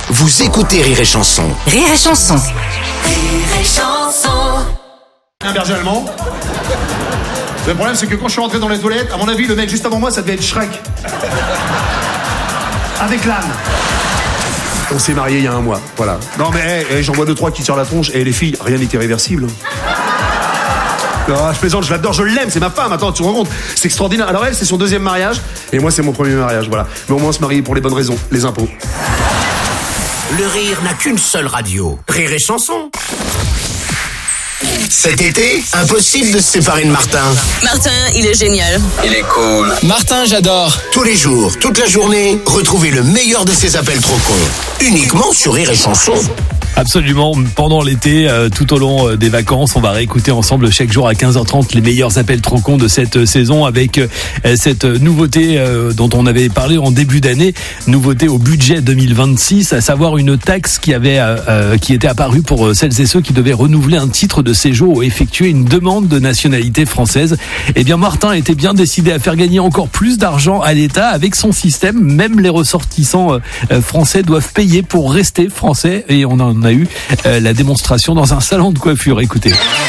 Vous écoutez Rire et Chanson. Rire et Chanson. Rire et Chanson. Un berger allemand. Le problème, c'est que quand je suis rentré dans les toilettes, à mon avis, le mec juste avant moi, ça devait être Shrek. Avec l'âne. On s'est mariés il y a 1 mois, voilà. Non mais j'en vois 2-3 qui tirent la tronche, et les filles, rien n'est irréversible. Non, je plaisante, je l'adore, je l'aime, c'est ma femme, attends, tu te rends compte, c'est extraordinaire. Alors elle, c'est son 2e mariage, et moi, c'est mon 1er mariage, voilà. Mais au moins, on se marie pour les bonnes raisons, les impôts. Le rire n'a qu'une seule radio. Rire et Chanson. Cet été, impossible de se séparer de Martin. Martin, il est génial. Il est cool. Martin, j'adore. Tous les jours, toute la journée, retrouvez le meilleur de ses appels trop cons. Uniquement sur Rire et Chanson. Absolument, pendant l'été, tout au long des vacances, on va réécouter ensemble chaque jour à 15h30 les meilleurs appels trop cons de cette saison avec cette nouveauté dont on avait parlé en début d'année, nouveauté au budget 2026, à savoir une taxe qui était apparue pour celles et ceux qui devaient renouveler un titre de séjour ou effectuer une demande de nationalité française. Eh bien, Martin était bien décidé à faire gagner encore plus d'argent à l'État avec son système. Même les ressortissants français doivent payer pour rester français, et on en a eu la démonstration dans un salon de coiffure. Écoutez.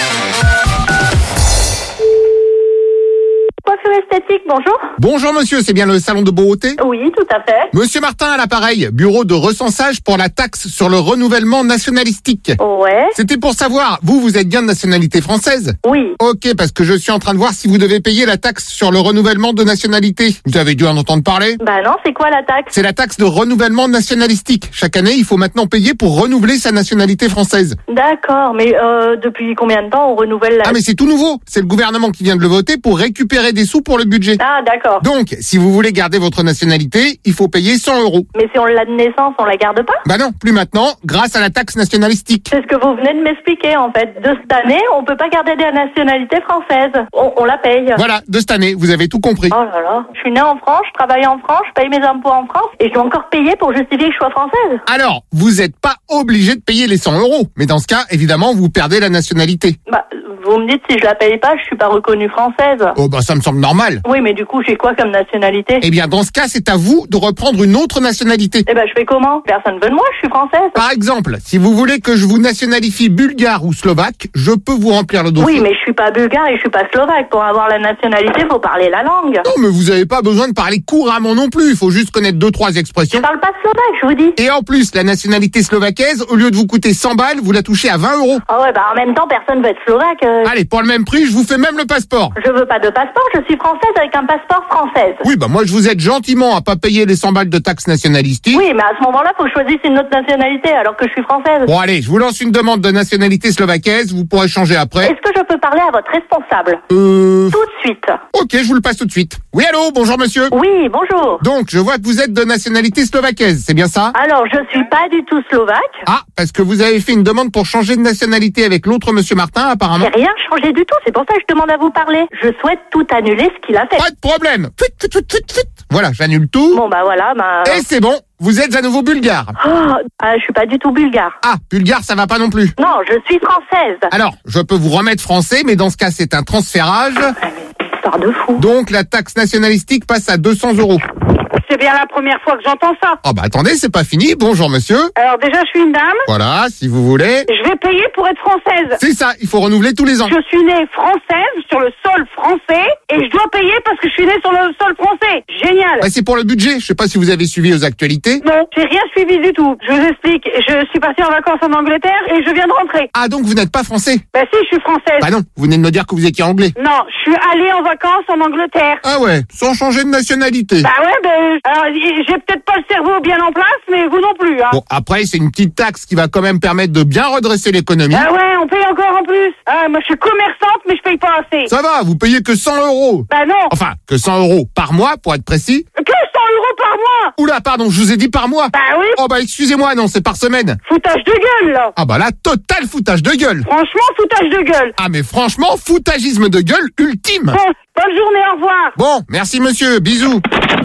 Coiffure esthétique, bonjour. Bonjour monsieur, c'est bien le salon de beauté ? Oui, tout à fait. Monsieur Martin à l'appareil, bureau de recensage pour la taxe sur le renouvellement nationalistique. Ouais. C'était pour savoir, vous êtes bien de nationalité française ? Oui. Ok, parce que je suis en train de voir si vous devez payer la taxe sur le renouvellement de nationalité. Vous avez dû en entendre parler ? Bah non, c'est quoi la taxe ? C'est la taxe de renouvellement nationalistique. Chaque année, il faut maintenant payer pour renouveler sa nationalité française. D'accord, mais depuis combien de temps on renouvelle la... Ah mais c'est tout nouveau, c'est le gouvernement qui vient de le voter pour récupérer des sous pour le budget. Ah d'accord. Donc, si vous voulez garder votre nationalité, il faut payer 100 €. Mais si on l'a de naissance, on la garde pas ? Bah non, plus maintenant, grâce à la taxe nationalistique. C'est ce que vous venez de m'expliquer en fait. De cette année, on peut pas garder la nationalité française. On la paye. Voilà, de cette année, vous avez tout compris. Oh là là. Je suis née en France, je travaille en France, je paye mes impôts en France et je dois encore payer pour justifier que je sois française. Alors, vous n'êtes pas obligé de payer les 100 €. Mais dans ce cas, évidemment, vous perdez la nationalité. Bah, vous me dites si je la paye pas, je suis pas reconnue française. Oh bah ça me semble normal. Oui, mais du coup, j'ai quoi comme nationalité ? Eh bien, dans ce cas, c'est à vous de reprendre une autre nationalité. Eh ben, je fais comment ? Personne veut de moi, je suis française. Par exemple, si vous voulez que je vous nationalifie bulgare ou slovaque, je peux vous remplir le dossier. Oui, mais je suis pas bulgare et je suis pas slovaque. Pour avoir la nationalité, faut parler la langue. Non, mais vous avez pas besoin de parler couramment non plus. Il faut juste connaître 2-3 expressions. Je parle pas slovaque, je vous dis. Et en plus, la nationalité slovaquaise, au lieu de vous coûter 100 balles, vous la touchez à 20 €. Ah ouais, bah en même temps, personne veut être slovaque. Allez, pour le même prix, je vous fais même le passeport. Je veux pas de passeport, je suis française avec un passeport française. Oui, bah moi je vous aide gentiment à pas payer les 100 balles de taxes nationalistique. Oui, mais à ce moment-là, faut que je choisisse une autre nationalité alors que je suis française. Bon allez, je vous lance une demande de nationalité slovaquaise, vous pourrez changer après. Est-ce que je peux parler à votre responsable ? Tout de suite. Ok, je vous le passe tout de suite. Oui, allô, bonjour monsieur. Oui, bonjour. Donc, je vois que vous êtes de nationalité slovaquaise, c'est bien ça ? Alors, je suis pas du tout slovaque. Ah, parce que vous avez fait une demande pour changer de nationalité avec l'autre monsieur Martin, apparemment. J'ai rien changé du tout, c'est pour ça que je demande à vous parler. Je souhaite tout annuler ce qu'il a fait. Pas de problème. Voilà, j'annule tout. Bon, bah voilà, Et c'est bon, vous êtes à nouveau bulgare. Je suis pas du tout bulgare. Ah, bulgare, ça va pas non plus. Non, je suis française. Alors, je peux vous remettre français, mais dans ce cas, c'est un transférage. Histoire de fou. Donc, la taxe nationalistique passe à 200 €. C'est bien la première fois que j'entends ça. Oh bah attendez, c'est pas fini. Bonjour monsieur. Alors déjà, je suis une dame. Voilà, si vous voulez. Je vais payer pour être française. C'est ça, il faut renouveler tous les ans. Je suis née française sur le sol français et je dois payer parce que je suis née sur le sol français. Génial. Bah, c'est pour le budget. Je sais pas si vous avez suivi aux actualités. Non, j'ai rien suivi du tout. Je vous explique. Je suis partie en vacances en Angleterre et je viens de rentrer. Ah donc vous n'êtes pas français? Bah si, je suis française. Bah non, vous venez de me dire que vous étiez anglais. Non, je suis allée en vacances en Angleterre. Ah ouais, sans changer de nationalité. Bah ouais, alors j'ai peut-être pas le cerveau bien en place, mais vous non plus. Hein. Bon, après c'est une petite taxe qui va quand même permettre de bien redresser l'économie. Ah ouais, on paye encore en plus. Ah, moi je suis commerçante, mais je paye pas assez. Ça va, vous payez que 100 €. Bah non. Enfin, que 100 € par mois, pour être précis. Que 100 € par mois. Oula, pardon, je vous ai dit par mois. Bah oui. Oh bah excusez-moi, non, c'est par semaine. Foutage de gueule, là. Ah bah là, total foutage de gueule. Franchement, foutage de gueule. Ah mais franchement, foutagisme de gueule ultime. Bon, bonne journée, au revoir. Bon, merci monsieur, bisous.